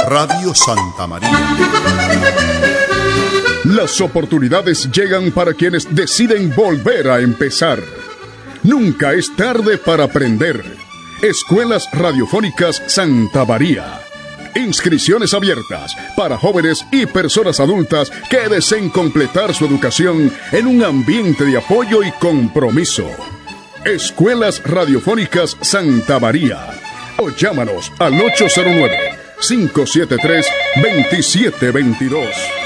Radio Santa María. Las oportunidades llegan para quienes deciden volver a empezar. Nunca es tarde para aprender. Escuelas Radiofónicas Santa María. Inscripciones abiertas para jóvenes y personas adultas que deseen completar su educación en un ambiente de apoyo y compromiso. Escuelas Radiofónicas Santa María. O llámanos al 809-573-2722.